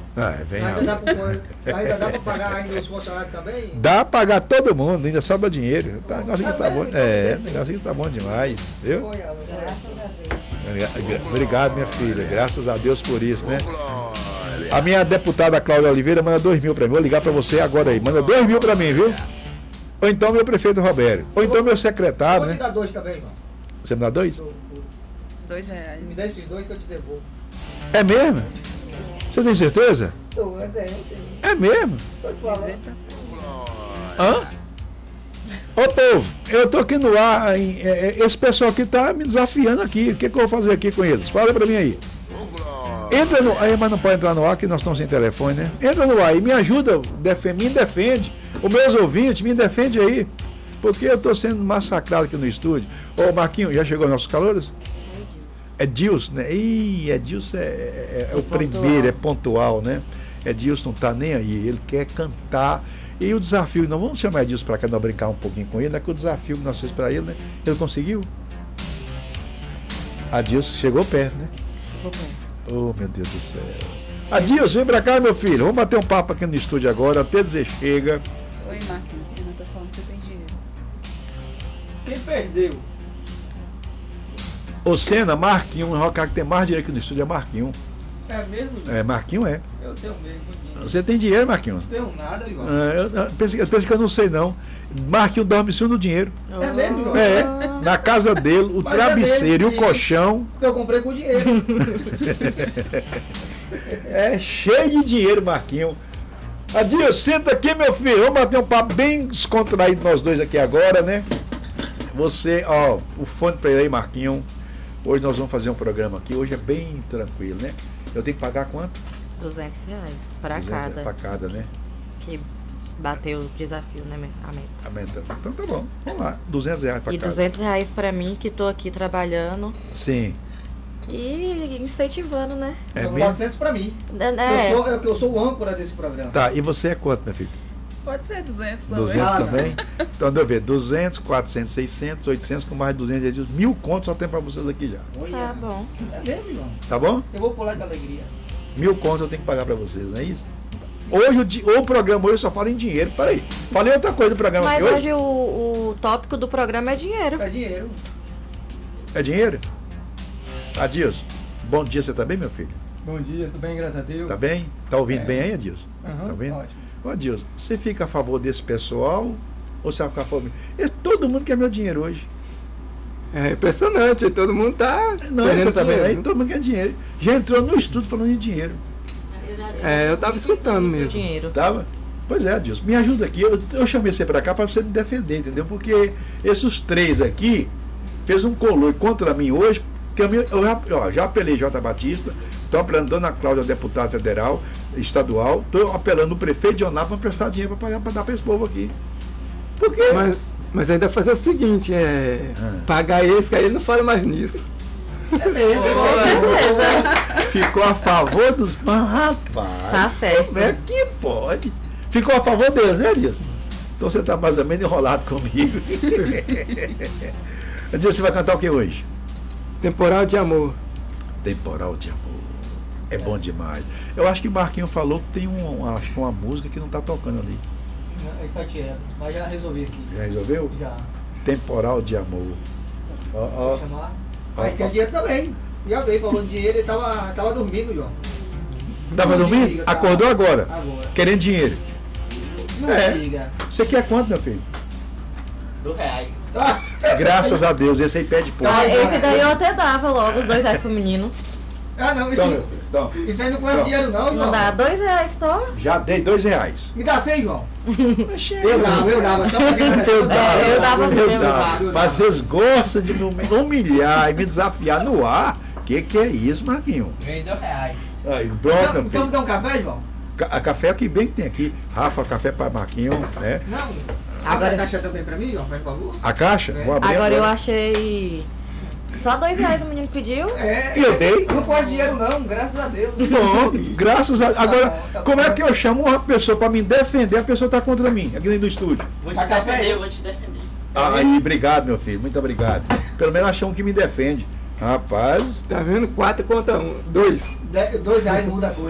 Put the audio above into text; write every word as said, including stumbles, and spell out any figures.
Ah, vem Ainda dá pra, ainda dá pra pagar ainda os funcionários também? Dá pra pagar todo mundo, ainda sobra dinheiro. Tá, negócio aqui tá bom. É, o negócio aqui tá bom demais, viu? Obrigado, minha filha. Graças a Deus por isso, né? A minha deputada Cláudia Oliveira manda dois mil pra mim. Vou ligar pra você agora aí. Manda dois mil pra mim, viu? Ou então meu prefeito Robério. Ou então meu secretário, né? Vou te dar dois também, irmão. Você me dá dois? Dois reais. Me dá esses dois que eu te devolvo. É mesmo? Você tem certeza? Tô, é bem, É mesmo? tô te falando. Hã? Ô povo, eu tô aqui no ar, hein, é, é, esse pessoal aqui tá me desafiando aqui. O que, que eu vou fazer aqui com eles? Fala pra mim aí. Entra no ar, mas não pode entrar no ar, que nós estamos sem telefone, né? Entra no ar e me ajuda, defende, me defende. Os meus ouvintes, me defende aí. Porque eu tô sendo massacrado aqui no estúdio. Ô Marquinhos, já chegou nossos calores? É Dilson, né? Ih, é Dilson é, é, é o primeiro, é pontual, né? É Dilson não tá nem aí, ele quer cantar. E o desafio, não vamos chamar Dilson para cá, nós brincar um pouquinho com ele, né? Que o desafio que nós fizemos para ele, né? Ele conseguiu. A Dilson chegou perto, né? Chegou perto. Oh, meu Deus do céu. Adilson, vem pra cá, meu filho. Vamos bater um papo aqui no estúdio agora, até dizer chega. Oi, Marquinhos, você não tá falando que você tem dinheiro. Quem perdeu? Ô, Senna, Marquinhos, o cara que tem mais dinheiro aqui no estúdio é Marquinhos. É mesmo? É, Marquinhos é. Eu tenho mesmo. Dinheiro. Você tem dinheiro, Marquinhos? Não tenho nada, irmão. Ah, eu, eu, penso, eu penso que eu não sei, não. Marquinhos dorme sim no dinheiro. É mesmo, irmão? É, na casa dele, o Mas é travesseiro dele, e o colchão. Porque eu comprei com dinheiro. É cheio de dinheiro, Marquinhos. Adilson, senta aqui, meu filho. Vamos bater um papo bem descontraído nós dois aqui agora, né? Você, ó, o fone pra ele aí, Marquinhos. Hoje nós vamos fazer um programa aqui. Hoje é bem tranquilo, né? Eu tenho que pagar quanto? duzentos reais para duzentos cada. Pra cada, né? Que bateu o desafio, né? A meta. A meta. Então tá bom. Vamos lá. duzentos reais pra E cada. duzentos reais para mim, que tô aqui trabalhando Sim. e incentivando, né? É mesmo? quatrocentos pra mim. É, Eu, sou, eu, eu sou o âncora desse programa. Tá, e você é quanto, minha filha? Pode ser duzentos também. duzentos Ah, não. também? Então, deixa eu ver. duzentos, quatrocentos, seiscentos, oitocentos, com mais de duzentos, mil contos só tem pra vocês aqui já. Olha. tá bom. É mesmo, irmão? Tá bom? Eu vou pular de alegria. Mil contos eu tenho que pagar pra vocês, não é isso? Hoje o, di- o programa hoje só fala em dinheiro. Peraí. Falei outra coisa do programa Mas aqui hoje. hoje o, o tópico do programa é dinheiro. É dinheiro. É dinheiro? Adilson, bom dia, você tá bem, meu filho? Bom dia, tudo bem, graças a Deus. Tá bem? Tá ouvindo É. bem aí, Adilson? Aham, Tá vendo? ótimo. Ô, Adilson, você fica a favor desse pessoal ou você fica a favor? Esse- todo mundo quer meu dinheiro hoje. É impressionante, todo mundo tá. Não, perdendo você tá vendo aí? dinheiro. Todo mundo quer dinheiro. Já entrou no estudo falando em dinheiro. É, eu tava escutando mesmo. Dinheiro. Tava? Pois é, Adilson, me ajuda aqui. Eu, eu chamei você pra cá pra você me defender, entendeu? Porque esses três aqui fez um colônia contra mim hoje. Que eu, me- eu já, ó, já apelei J. Batista, estou apelando Dona Cláudia, deputada federal, estadual, estou apelando o prefeito de Onápolis para prestar dinheiro para pagar para dar para esse povo aqui. Por quê? Mas, mas ainda fazer o seguinte, é. Ah. Pagar esse, que aí ele não fala mais nisso. É mesmo. Ficou a favor dos. Mas, rapaz, Tá certo. como é que pode? Ficou a favor deles, né, Adilson? Então você está mais ou menos enrolado comigo. Adilson, você vai cantar o que hoje? Temporal de amor. Temporal de amor. É bom demais. Eu acho que o Marquinhos falou que tem um, acho que uma música que não está tocando ali. É Itatiaia, mas já resolvi aqui. Já resolveu? Já. Temporal de amor. Ó, ó. Vou chamar. Ó, Aí ó. quer dinheiro também. Já veio falando de dinheiro, ele tava, tava dormindo, João. Tava Não dormindo? diga, tá. Acordou agora? Agora. Querendo dinheiro. Não É. diga. Você quer quanto, meu filho? Do reais. Ah, Graças a Deus, esse aí pede pouco. Ah, esse daí eu até dava logo, os dois reais pro menino. ah não, isso, Então, meu filho, então, isso aí não conhece Então. dinheiro não, Não João. dá dois reais só. já dei dois reais. Me dá cem, João. Eu dava, eu dava. Só pra quem- Eu dava, eu dava eu mesmo. dava. Eu Mas dava. vocês gostam de me humilhar e me desafiar no ar. Que que é isso, Marquinhos? Vendeu reais. Aí, pronto, meu Então, então filho. me dá um café, João? Ca- A café que bem que tem aqui. Rafa, café para Marquinhos, né? Não. Agora- Abre a caixa também pra mim, João, por favor. A caixa? É. Vou abrir Agora eu agora. achei. Só dois reais o menino pediu. É. E eu dei? Não conhece dinheiro não, graças a Deus. Não, graças a. Agora, Tá bom, tá como bom. é que eu chamo uma pessoa para me defender? A pessoa está contra mim, aqui dentro do estúdio. Vou te Tá café defender, aí? vou te defender. Ah, aí, obrigado, meu filho, muito obrigado. Pelo menos achou um que me defende. Rapaz, Tá vendo? Quatro contra um. Dois. De- Dois reais não muda a coisa.